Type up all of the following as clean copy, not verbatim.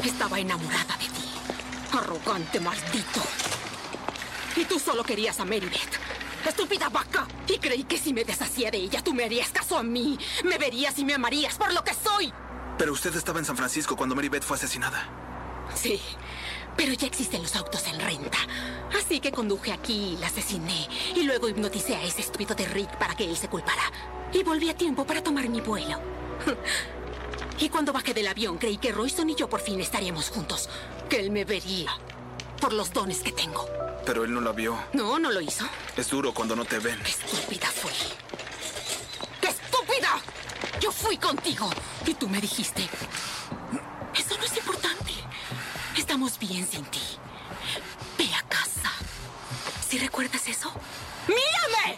Estaba enamorada de ti. Arrogante maldito. Y tú solo querías a Meribeth. ¡Estúpida vaca! Y creí que si me deshacía de ella, tú me harías caso a mí. Me verías y me amarías por lo que soy. Pero usted estaba en San Francisco cuando Meribeth fue asesinada. Sí, pero ya existen los autos en renta. Así que conduje aquí y la asesiné. Y luego hipnoticé a ese estúpido de Rick para que él se culpara. Y volví a tiempo para tomar mi vuelo. Y cuando bajé del avión, creí que Royston y yo por fin estaríamos juntos. Que él me vería. Por los dones que tengo. Pero él no la vio. No, no lo hizo. Es duro cuando no te ven. ¡Qué estúpida fui! ¡Qué estúpida! Yo fui contigo. Y tú me dijiste... Eso no es importante. Estamos bien sin ti. Ve a casa. ¿Sí recuerdas eso? ¡Mírame!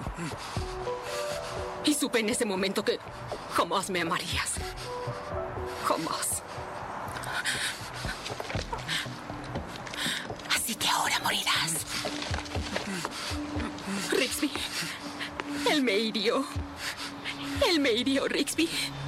Y supe en ese momento que jamás me amarías. Jamás. Así que ahora morirás. Rigsby. Él me hirió. Él me hirió, Rigsby.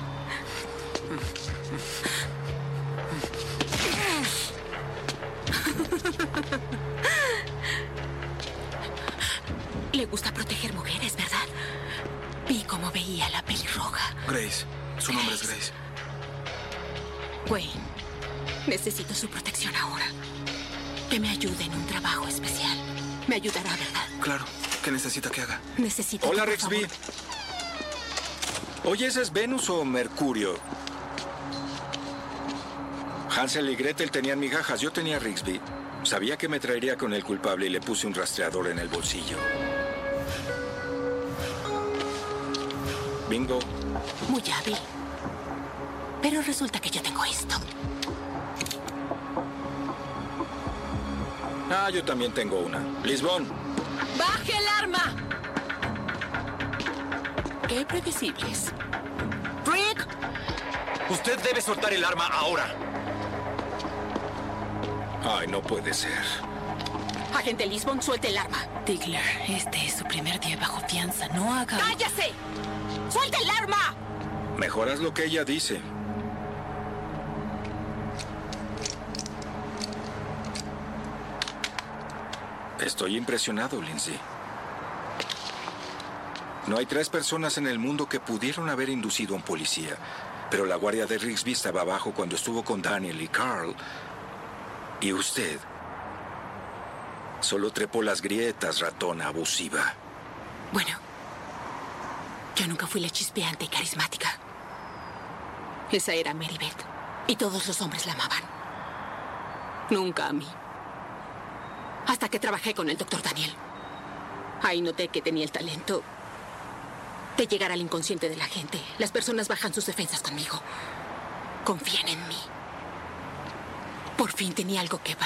Le gusta proteger mujeres, ¿verdad? Vi cómo veía a la pelirroja. Grace. Su nombre es Grace. Wayne, necesito su protección ahora. Que me ayude en un trabajo especial. Me ayudará, ¿verdad? Claro. ¿Qué necesita que haga? Necesito... Hola, que, por Rigsby. favor... Oye, ¿ese es Venus o Mercurio? Hansel y Gretel tenían migajas, yo tenía Rigsby. Sabía que me traería con el culpable y le puse un rastreador en el bolsillo. Bingo. Muy hábil. Pero resulta que yo tengo esto. Ah, yo también tengo una. Lisbon. ¡Baje el arma! ¡Qué previsibles! ¡Rick! Usted debe soltar el arma ahora. Ay, no puede ser. Agente Lisbon, suelte el arma. Diggler, este es su primer día bajo fianza. No haga... ¡Cállase! ¡Suelte el arma! Mejor haz lo que ella dice. Estoy impresionado, Lindsay. No hay 3 personas en el mundo que pudieron haber inducido a un policía. Pero la guardia de Rigsby estaba abajo cuando estuvo con Daniel y Carl. Y usted solo trepó las grietas, ratona abusiva. Bueno, yo nunca fui la chispeante y carismática. Esa era Meribeth. Y todos los hombres la amaban. Nunca a mí. Hasta que trabajé con el Dr. Daniel. Ahí noté que tenía el talento de llegar al inconsciente de la gente. Las personas bajan sus defensas conmigo. Confían en mí. Por fin tenía algo que